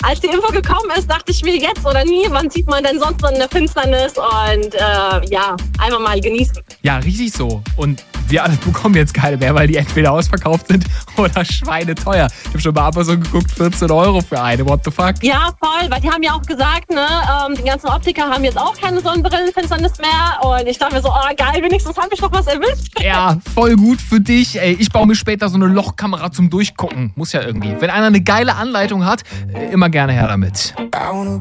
als die Info gekommen ist, dachte ich mir jetzt oder nie, wann sieht man denn sonst so eine Finsternis und einfach mal genießen. Ja, richtig so. Und wir alle bekommen jetzt keine mehr, weil die entweder ausverkauft sind oder schweineteuer. Ich habe schon bei Amazon geguckt, 14 € für eine. What the fuck? Ja, voll, weil die haben ja auch gesagt, ne, die ganzen Optiker haben jetzt auch keine Sonnenbrillenfinsternis mehr. Und ich dachte mir so, geil, wenigstens habe ich noch was erwischt. Ja, voll gut für dich. Ey, ich baue mir später so eine Lochkamera zum Durchgucken. Muss ja irgendwie. Wenn einer eine geile Anleitung hat, immer gerne her damit.